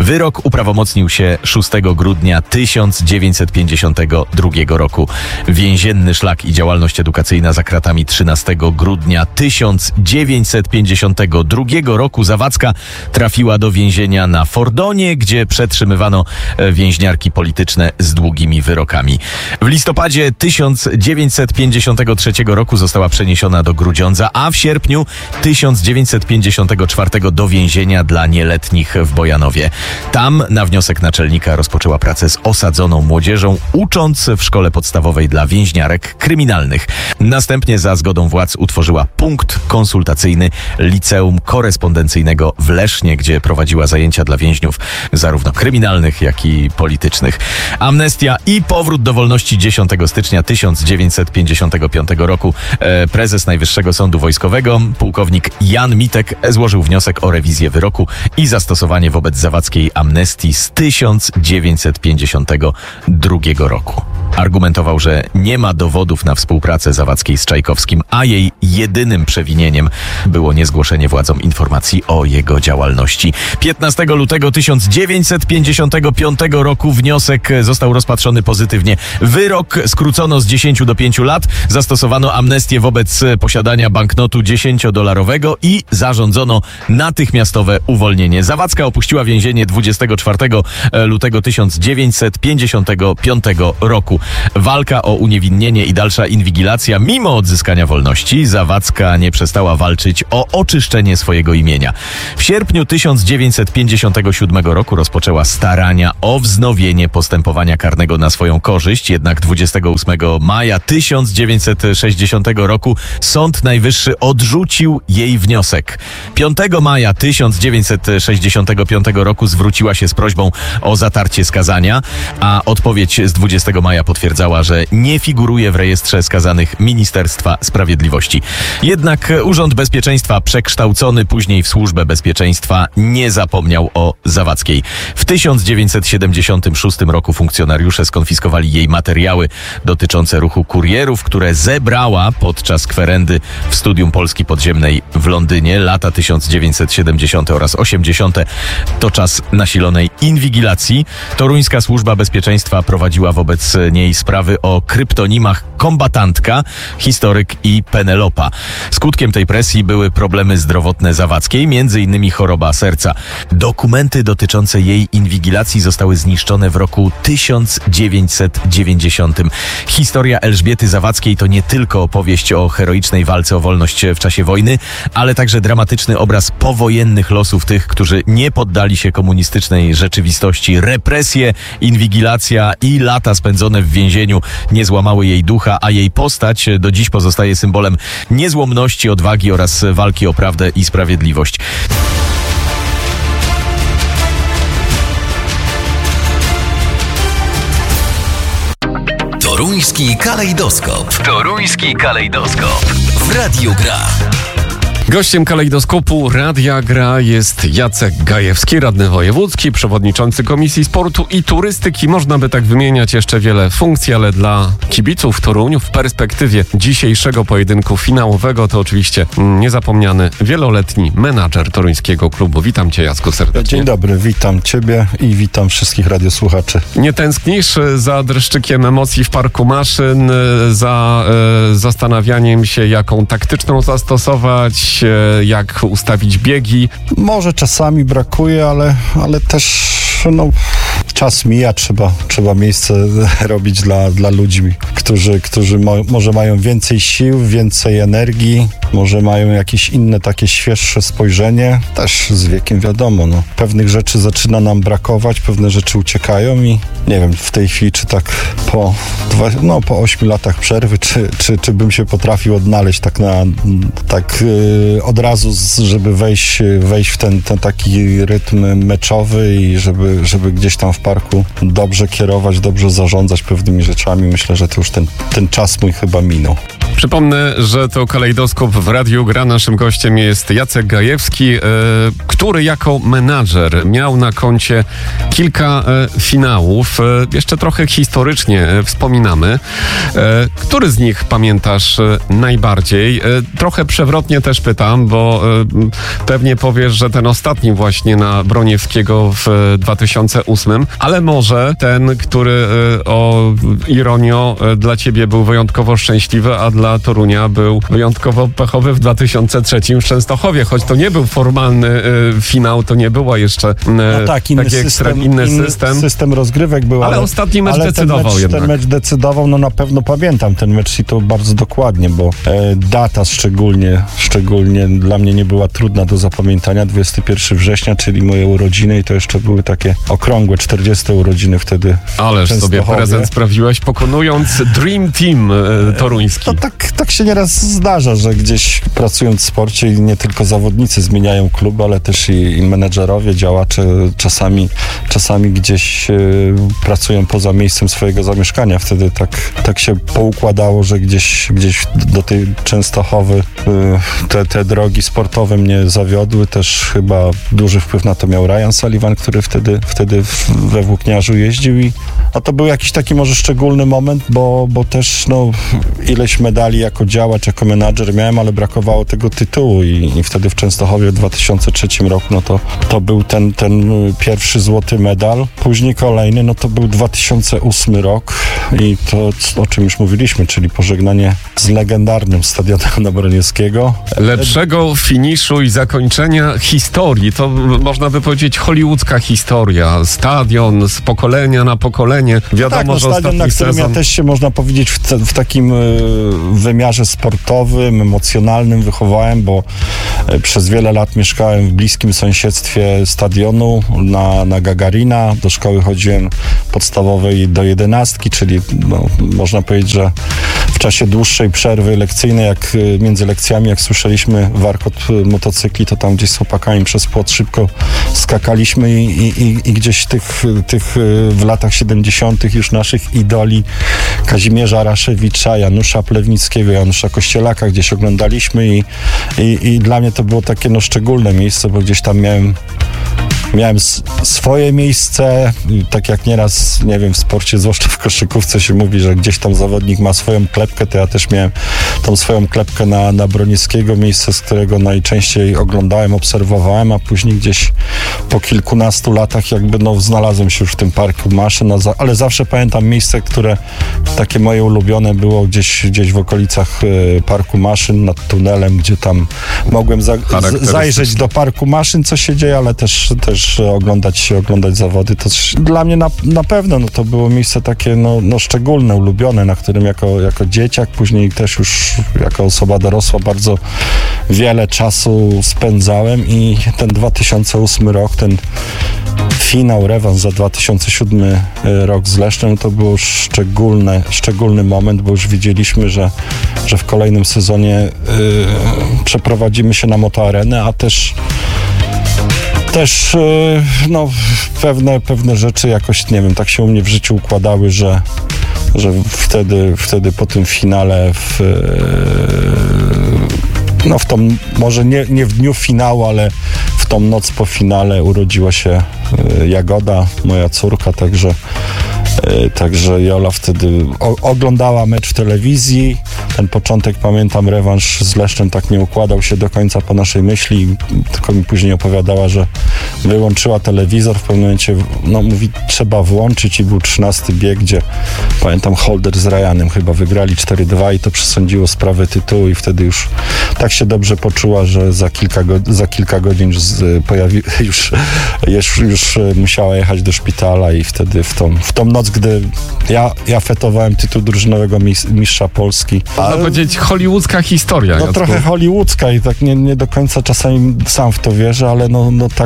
Wyrok uprawomocnił się szóstego grudnia tysiąc dziewięćset pięćdziesiątego drugiego roku. Więzienny szlak i działalność edukacyjna za kratami trzynastego grudnia tysiąc dziewięćset pięćdziesiątego drugiego roku Zawadzka trafiła do więzienia na Fordonie, gdzie przetrzymywano więźniarki polityczne z długimi wyrokami. W listopadzie tysiąc dziewięćset pięćdziesiątego trzeciego roku została przeniesiona do Grudziądza, a w sierpniu tysiąc dziewięćset pięćdziesiątego czwartego do więzienia dla nieletnich w Bojanowie. Tam na wniosek naczelnika rozpoczęła pracę z osadzoną młodzieżą, ucząc w szkole podstawowej dla więźniarek kryminalnych. Następnie za zgodą władz utworzyła punkt konsultacyjny Liceum Korespondencyjnego w Lesznie, gdzie prowadziła zajęcia dla więźniów zarówno kryminalnych, jak i politycznych. Amnestia i powrót do wolności dziesiątego stycznia tysiąc dziewięćset pięćdziesiątego piątego roku. Prezes Najwyższego Sądu Wojskowego, pułkownik Jan Mitek, złożył wniosek o rewizję wyroku i zastosowanie wobec zawadzkiej amnestii z tysiąc dziewięćset pięćdziesiątego drugiego roku. Argumentował, że nie ma dowodów na współpracę Zawadzkiej z Czajkowskim, a jej jedynym przewinieniem było niezgłoszenie władzom informacji o jego działalności. piętnastego lutego tysiąc dziewięćset pięćdziesiątego piątego roku wniosek został rozpatrzony pozytywnie. Wyrok skrócono z dziesięciu do pięciu lat, zastosowano amnestię wobec posiadania banknotu dziesięciodolarowego i zarządzono natychmiastowe uwolnienie. Zawadzka opuściła więzienie dwudziestego czwartego lutego tysiąc dziewięćset pięćdziesiątego piątego roku. Walka o uniewinnienie i dalsza inwigilacja. Mimo odzyskania wolności Zawadzka nie przestała walczyć o oczyszczenie swojego imienia. W sierpniu tysiąc dziewięćset pięćdziesiątego siódmego roku rozpoczęła starania o wznowienie postępowania karnego na swoją korzyść, jednak dwudziestego ósmego maja tysiąc dziewięćset sześćdziesiątego roku Sąd Najwyższy odrzucił jej wniosek. piątego maja tysiąc dziewięćset sześćdziesiątego piątego roku zwróciła się z prośbą o zatarcie skazania, a odpowiedź z dwudziestego maja potwierdzała, że nie figuruje w rejestrze skazanych Ministerstwa Sprawiedliwości. Jednak Urząd Bezpieczeństwa, przekształcony później w Służbę Bezpieczeństwa, nie zapomniał o Zawadzkiej. W tysiąc dziewięćset siedemdziesiątym szóstym roku funkcjonariusze skonfiskowali jej materiały dotyczące ruchu kurierów, które zebrała podczas kwerendy w Studium Polski Podziemnej w Londynie. Lata tysiąc dziewięćset siedemdziesiąte oraz osiemdziesiąte to czas nasilonej inwigilacji. Toruńska Służba Bezpieczeństwa prowadziła wobec niej sprawy o kryptonimach Kombatantka, Historyk i Penelopa. Skutkiem tej presji były problemy zdrowotne Zawadzkiej, między innymi choroba serca. Dokumenty dotyczące jej inwigilacji zostały zniszczone w roku tysiąc dziewięćset dziewięćdziesiątym. Historia Elżbiety Zawadzkiej to nie tylko opowieść o heroicznej walce o wolność w czasie wojny, ale także dramatyczny obraz powojennych losów tych, którzy nie poddali się komunistycznej rzeczywistości. Represje, inwigilacja i lata spędzone w więzieniu nie złamały jej ducha, a jej postać do dziś pozostaje symbolem niezłomności, odwagi oraz walki o prawdę i sprawiedliwość. Toruński kalejdoskop. Toruński kalejdoskop. W Radiu Gra. Gościem kalejdoskopu Radia Gra jest Jacek Gajewski, radny wojewódzki, przewodniczący Komisji Sportu i Turystyki. Można by tak wymieniać jeszcze wiele funkcji, ale dla kibiców Toruniu w perspektywie dzisiejszego pojedynku finałowego to oczywiście niezapomniany wieloletni menadżer toruńskiego klubu. Witam Cię, Jacku, serdecznie. Dzień dobry, witam Ciebie i witam wszystkich radiosłuchaczy. Nie tęsknisz za dreszczykiem emocji w parku maszyn, za e, zastanawianiem się, jaką taktyczną zastosować, jak ustawić biegi? Może czasami brakuje, ale, ale też no, czas mija, trzeba, trzeba miejsce robić dla, dla ludzi, którzy, którzy mo, może mają więcej sił, więcej energii, może mają jakieś inne takie świeższe spojrzenie. Też z wiekiem wiadomo, no. Pewnych rzeczy zaczyna nam brakować, pewne rzeczy uciekają i nie wiem w tej chwili, czy tak po, dwa, no, po ośmiu latach przerwy, czy, czy, czy bym się potrafił odnaleźć tak na tak yy, od razu, żeby wejść, wejść w ten, ten taki rytm meczowy i żeby, żeby gdzieś tam w parku dobrze kierować, dobrze zarządzać pewnymi rzeczami. Myślę, że to już ten, ten czas mój chyba minął. Przypomnę, że to Kalejdoskop w Radiu Gra. Naszym gościem jest Jacek Gajewski, e, który jako menadżer miał na koncie kilka e, finałów. E, jeszcze trochę historycznie e, wspominamy. E, który z nich pamiętasz e, najbardziej? E, trochę przewrotnie też pytam, bo e, pewnie powiesz, że ten ostatni właśnie na Broniewskiego w e, dwa tysiące ósmym, ale może ten, który e, o ironio e, dla ciebie był wyjątkowo szczęśliwy, a dla Torunia był wyjątkowo pechowy w dwa tysiące trzecim w Częstochowie, choć to nie był formalny y, finał, to nie była jeszcze y, no tak, inny taki system, ekstra, inny, inny system. system rozgrywek był, ale, ale ostatni mecz ale decydował ten mecz, jednak. Ten mecz decydował, no na pewno pamiętam ten mecz i to bardzo dokładnie, bo e, data szczególnie, szczególnie dla mnie nie była trudna do zapamiętania, dwudziestego pierwszego września, czyli moje urodziny i to jeszcze były takie okrągłe czterdzieste urodziny wtedy. Ależ sobie prezent sprawiłeś, pokonując Dream Team e, toruński. To tak, tak się nieraz zdarza, że gdzieś pracując w sporcie i nie tylko zawodnicy zmieniają klub, ale też i, i menedżerowie, działacze czasami, czasami gdzieś y, pracują poza miejscem swojego zamieszkania. Wtedy tak, tak się poukładało, że gdzieś, gdzieś do tej Częstochowy y, te, te drogi sportowe mnie zawiodły. Też chyba duży wpływ na to miał Ryan Sullivan, który wtedy, wtedy we Włókniarzu jeździł i a to był jakiś taki może szczególny moment, bo, bo też no, ileś medali jako działacz, jako menadżer miałem, ale brakowało tego tytułu i, i wtedy w Częstochowie w dwa tysiące trzecim roku, no to, to był ten, ten pierwszy złoty medal. Później kolejny, no to był dwa tysiące ósmy rok i to, o czym już mówiliśmy, czyli pożegnanie z legendarnym stadionem Broniewskiego. Lepszego finiszu i zakończenia historii. To można by powiedzieć hollywoodzka historia. Stadion z pokolenia na pokolenie. Wiadomo, tak, no, że stadion, na którym sezon... ja też się, można powiedzieć, w, te, w takim y, wymiarze sportowym, emocjonalnym wychowałem, bo y, przez wiele lat mieszkałem w bliskim sąsiedztwie stadionu na, na Gagarina. Do szkoły chodziłem podstawowej do jedenastki, czyli no, można powiedzieć, że w czasie dłuższej przerwy lekcyjnej, jak y, między lekcjami, jak słyszeliśmy warkot y, motocykli, to tam gdzieś z chłopakami przez płot szybko skakaliśmy i, i, i, i gdzieś tych, tych y, w latach siedemdziesiątych już naszych idoli Kazimierza Raszewicza, Janusza Plewnickiego, Janusza Kościelaka gdzieś oglądaliśmy i, i, i dla mnie to było takie no, szczególne miejsce, bo gdzieś tam miałem Miałem swoje miejsce, tak jak nieraz, nie wiem, w sporcie, zwłaszcza w koszykówce się mówi, że gdzieś tam zawodnik ma swoją klepkę, to ja też miałem tą swoją klepkę na, na Broniewskiego, miejsce, z którego najczęściej oglądałem, obserwowałem, a później gdzieś po kilkunastu latach jakby no znalazłem się już w tym parku maszyn, ale zawsze pamiętam miejsce, które takie moje ulubione było gdzieś, gdzieś w okolicach parku maszyn, nad tunelem, gdzie tam mogłem za, z, zajrzeć do parku maszyn, co się dzieje, ale też, też oglądać, oglądać zawody. To dla mnie na, na pewno no, to było miejsce takie no, no, szczególne, ulubione, na którym jako, jako dzieciak, później też już jako osoba dorosła bardzo wiele czasu spędzałem i ten dwa tysiące ósmy rok, ten finał, rewans za dwa tysiące siódmy rok z Lesznem, to był szczególny, szczególny moment, bo już wiedzieliśmy, że, że w kolejnym sezonie yy, przeprowadzimy się na Motoarenę, a też Też no, pewne, pewne rzeczy jakoś, nie wiem, tak się u mnie w życiu układały, że, że wtedy, wtedy po tym finale w, no w tą, może nie, nie w dniu finału, ale w tą noc po finale urodziła się Jagoda, moja córka, także Także Jola wtedy o, oglądała mecz w telewizji. Ten początek, pamiętam, rewanż z Leszczem tak nie układał się do końca po naszej myśli, tylko mi później opowiadała, że wyłączyła telewizor, w pewnym momencie no, mówi, trzeba włączyć i był trzynasty bieg, gdzie pamiętam Holder z Ryanem chyba wygrali cztery dwa i to przesądziło sprawę tytułu i wtedy już tak się dobrze poczuła, że za kilka, go, za kilka godzin z, pojawi, już, już, już musiała jechać do szpitala i wtedy w tą, w tą noc, gdy ja, ja fetowałem tytuł drużynowego mistrza Polski. Można powiedzieć hollywoodzka historia. No Jacku. Trochę hollywoodzka i tak nie, nie do końca czasami sam w to wierzę, ale no, no tak, tak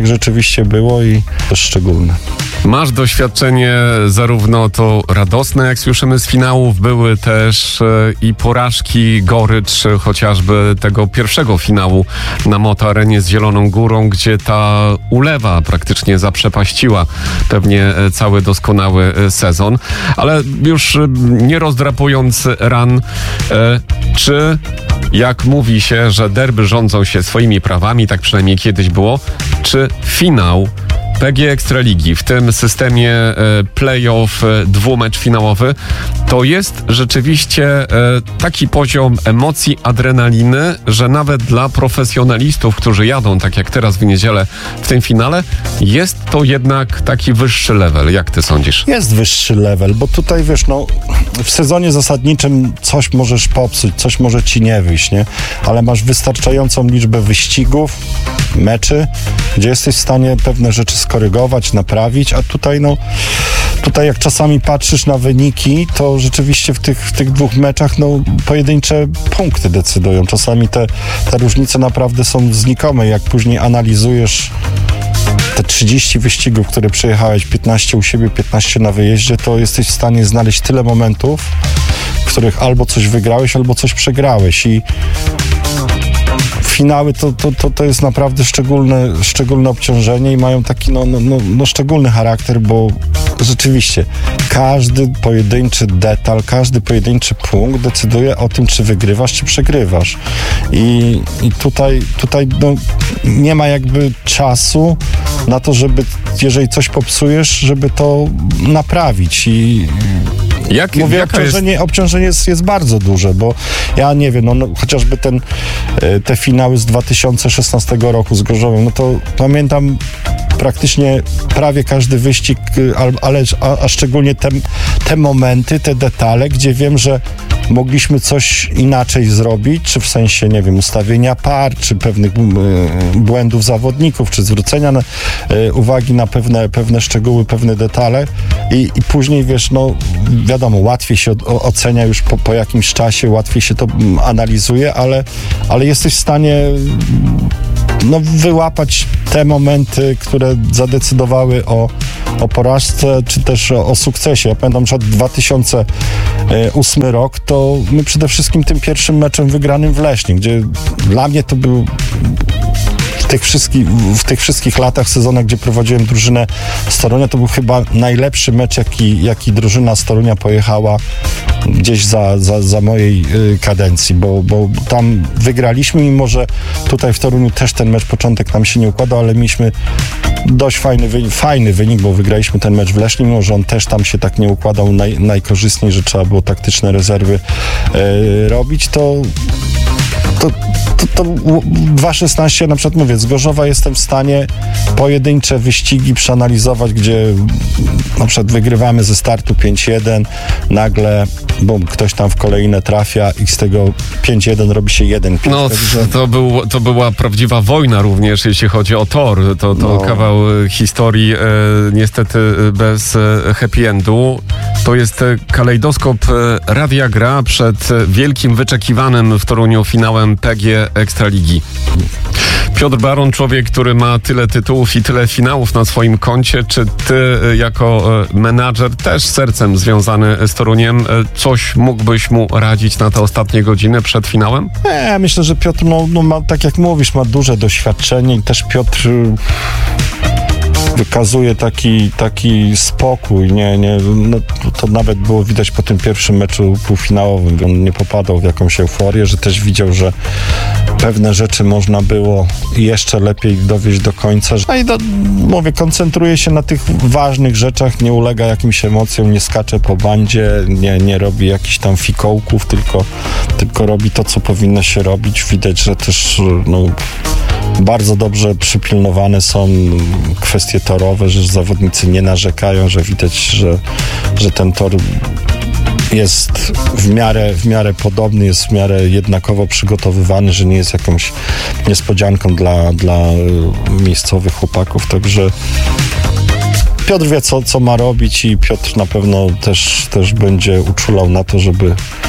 tak rzeczywiście było i to szczególne. Masz doświadczenie zarówno to radosne, jak słyszymy z finałów, były też e, i porażki, gorycz, e, chociażby tego pierwszego finału na Moto Arenie z Zieloną Górą, gdzie ta ulewa praktycznie zaprzepaściła pewnie e, cały doskonały e, sezon. Ale już e, nie rozdrapując ran, e, czy jak mówi się, że derby rządzą się swoimi prawami, tak przynajmniej kiedyś było, czy finał P G Ekstraligi w tym systemie e, play-off e, dwumecz finałowy to jest rzeczywiście e, taki poziom emocji, adrenaliny, że nawet dla profesjonalistów, którzy jadą, tak jak teraz w niedzielę w tym finale, jest to jednak taki wyższy level. Jak ty sądzisz? Jest wyższy level, bo tutaj wiesz, no w sezonie zasadniczym coś możesz popsuć, coś może ci nie wyjść, nie? Ale masz wystarczającą liczbę wyścigów, meczy, gdzie jesteś w stanie pewne rzeczy skorygować, naprawić, a tutaj no, tutaj jak czasami patrzysz na wyniki, to rzeczywiście w tych, w tych dwóch meczach no pojedyncze punkty decydują. Czasami te, te różnice naprawdę są znikome. Jak później analizujesz te trzydzieści wyścigów, które przejechałeś, piętnaście u siebie, piętnaście na wyjeździe, to jesteś w stanie znaleźć tyle momentów, w których albo coś wygrałeś, albo coś przegrałeś i finały to, to, to, to jest naprawdę szczególne, szczególne obciążenie i mają taki no, no, no, no szczególny charakter, bo rzeczywiście każdy pojedynczy detal, każdy pojedynczy punkt decyduje o tym, czy wygrywasz, czy przegrywasz. I, i tutaj, tutaj no, nie ma jakby czasu na to, żeby jeżeli coś popsujesz, żeby to naprawić i Jak, Mówię, obciążenie, jest... obciążenie jest, jest bardzo duże, bo ja nie wiem, no, no chociażby ten, te finały z dwa tysiące szesnastego roku z Gorzowem, no to pamiętam praktycznie prawie każdy wyścig, ale a, a szczególnie te, te momenty, te detale, gdzie wiem, że mogliśmy coś inaczej zrobić, czy w sensie, nie wiem, ustawienia par, czy pewnych błędów zawodników, czy zwrócenia na, uwagi na pewne, pewne szczegóły, pewne detale i, i później, wiesz, no wiadomo, łatwiej się o, ocenia już po, po jakimś czasie, łatwiej się to analizuje, ale, ale jesteś w stanie no, wyłapać te momenty, które zadecydowały o, o porażce, czy też o, o sukcesie. Ja pamiętam, że dwa tysiące ósmy rok, to my przede wszystkim tym pierwszym meczem wygranym w Lesznie, gdzie dla mnie to był w tych wszystkich, w tych wszystkich latach, sezonach, gdzie prowadziłem drużynę z Torunia, to był chyba najlepszy mecz, jaki, jaki drużyna z Torunia pojechała gdzieś za, za, za mojej y, kadencji, bo, bo tam wygraliśmy, mimo że tutaj w Toruniu też ten mecz, początek nam się nie układał, ale mieliśmy dość fajny wynik, fajny wynik, bo wygraliśmy ten mecz w Lesznie, mimo że on też tam się tak nie układał naj, najkorzystniej, że trzeba było taktyczne rezerwy y, robić, to to, to, to dwa szesnaście, na przykład mówię, z Gorzowa jestem w stanie pojedyncze wyścigi przeanalizować, gdzie na przykład wygrywamy ze startu pięć jeden, nagle bum, ktoś tam w kolejne trafia i z tego pięć jeden robi się jeden pięć. No także... to, był, to była prawdziwa wojna również, jeśli chodzi o tor. To, to no. kawał historii e, niestety bez e, happy endu. To jest e, kalejdoskop e, Radia Gra przed e, wielkim wyczekiwanym w Toruniu finałem P G Ekstraligi. Piotr Baron, człowiek, który ma tyle tytułów i tyle finałów na swoim koncie. Czy ty jako menadżer, też sercem związany z Toruniem, coś mógłbyś mu radzić na te ostatnie godziny przed finałem? Nie, myślę, że Piotr, no, no ma, tak jak mówisz, ma duże doświadczenie i też Piotr wykazuje taki, taki spokój, nie, nie, no, to nawet było widać po tym pierwszym meczu półfinałowym, on nie popadał w jakąś euforię, że też widział, że pewne rzeczy można było jeszcze lepiej dowieść do końca. No i do, mówię, koncentruje się na tych ważnych rzeczach, nie ulega jakimś emocjom, nie skacze po bandzie, nie, nie robi jakichś tam fikołków, tylko, tylko robi to, co powinno się robić. Widać, że też no, bardzo dobrze przypilnowane są kwestie torowe, że zawodnicy nie narzekają, że widać, że, że ten tor jest w miarę, w miarę podobny, jest w miarę jednakowo przygotowywany, że nie jest jakąś niespodzianką dla, dla miejscowych chłopaków, także Piotr wie, co, co ma robić i Piotr na pewno też, też będzie uczulał na to, żeby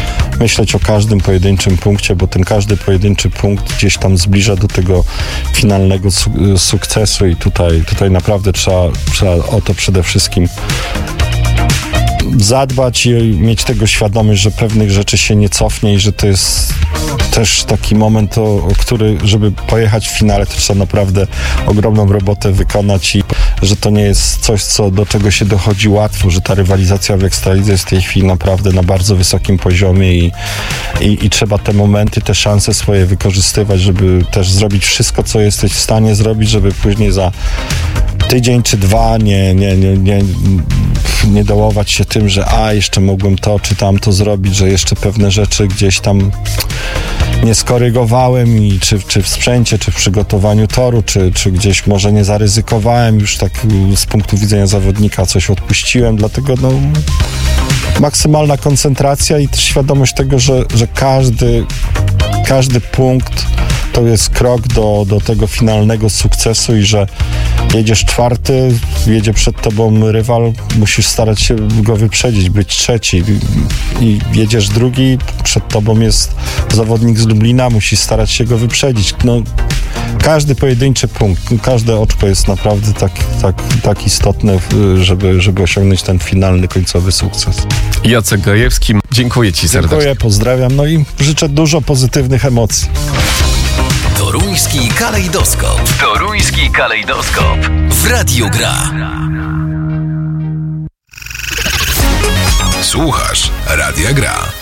myśleć o każdym pojedynczym punkcie, bo ten każdy pojedynczy punkt gdzieś tam zbliża do tego finalnego su- sukcesu i tutaj, tutaj naprawdę trzeba, trzeba o to przede wszystkim zadbać i mieć tego świadomość, że pewnych rzeczy się nie cofnie i że to jest też taki moment, o, o który, żeby pojechać w finale, to trzeba naprawdę ogromną robotę wykonać i że to nie jest coś, co, do czego się dochodzi łatwo, że ta rywalizacja w Ekstralidze jest w tej chwili naprawdę na bardzo wysokim poziomie i, i, i trzeba te momenty, te szanse swoje wykorzystywać, żeby też zrobić wszystko, co jesteś w stanie zrobić, żeby później za tydzień czy dwa nie, nie, nie, nie, nie dołować się tym, że a, jeszcze mogłem to czy tamto zrobić, że jeszcze pewne rzeczy gdzieś tam nie skorygowałem i czy, czy w sprzęcie, czy w przygotowaniu toru, czy, czy gdzieś może nie zaryzykowałem już tak z punktu widzenia zawodnika, coś odpuściłem, dlatego no maksymalna koncentracja i też świadomość tego, że, że każdy, każdy punkt to jest krok do, do tego finalnego sukcesu i że jedziesz czwarty, jedzie przed tobą rywal, musisz starać się go wyprzedzić, być trzeci i jedziesz drugi, przed tobą jest zawodnik z Lublina, musisz starać się go wyprzedzić. No, każdy pojedynczy punkt, każde oczko jest naprawdę tak, tak, tak istotne, żeby, żeby osiągnąć ten finalny, końcowy sukces. Jacek Gajewski, dziękuję ci serdecznie. Dziękuję, pozdrawiam, no i życzę dużo pozytywnych emocji. Toruński kalejdoskop. Toruński kalejdoskop. W Radiu Gra. Słuchasz Radia Gra.